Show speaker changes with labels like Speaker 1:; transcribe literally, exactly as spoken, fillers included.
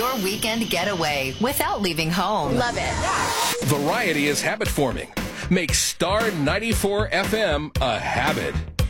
Speaker 1: your weekend getaway without leaving home.
Speaker 2: Love it.
Speaker 3: Variety is habit forming. Make Star ninety-four F M a habit.